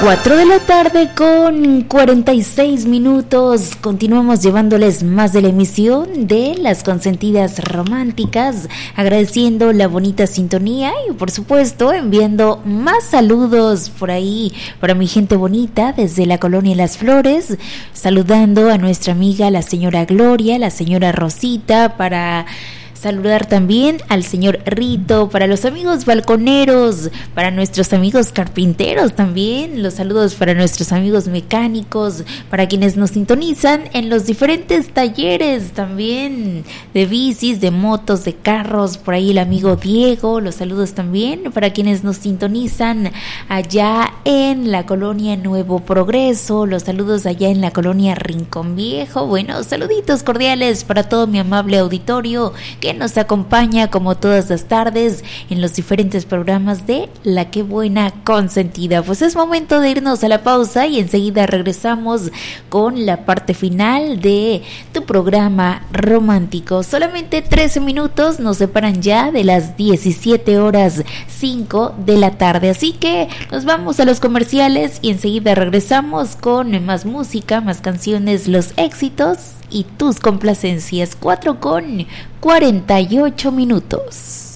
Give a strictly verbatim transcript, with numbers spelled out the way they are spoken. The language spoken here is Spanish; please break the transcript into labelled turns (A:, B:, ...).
A: cuatro de la tarde con cuarenta y seis minutos. Continuamos llevándoles más de la emisión de Las Consentidas Románticas, agradeciendo la bonita sintonía y por supuesto enviando más saludos por ahí para mi gente bonita desde la colonia Las Flores, saludando a nuestra amiga la señora Gloria, la señora Rosita, para saludar también al señor Rito, para los amigos balconeros, para nuestros amigos carpinteros también, los saludos para nuestros amigos mecánicos, para quienes nos sintonizan en los diferentes talleres también de bicis, de motos, de carros, por ahí el amigo Diego, los saludos también para quienes nos sintonizan allá en la colonia Nuevo Progreso, los saludos allá en la colonia Rincón Viejo. Bueno, saluditos cordiales para todo mi amable auditorio que nos acompaña como todas las tardes en los diferentes programas de La Qué Buena Consentida. Pues es momento de irnos a la pausa y enseguida regresamos con la parte final de tu programa romántico. Solamente trece minutos nos separan ya de las diecisiete horas cinco de la tarde, así que nos vamos a los comerciales y enseguida regresamos con más música, más canciones, los éxitos y tus complacencias. Cuatro con cuarenta y ocho minutos.